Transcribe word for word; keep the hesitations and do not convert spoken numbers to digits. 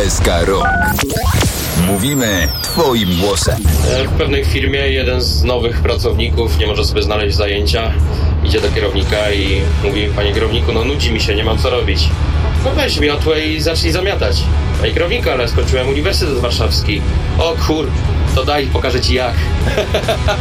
S K Rock. Mówimy twoim głosem. W pewnej firmie jeden z nowych pracowników nie może sobie znaleźć zajęcia. Idzie do kierownika i mówi: panie kierowniku, no nudzi mi się, nie mam co robić. No weź miotłę i zacznij zamiatać. Panie kierowniku, ale skończyłem Uniwersytet Warszawski. O kur, to daj, pokażę ci jak.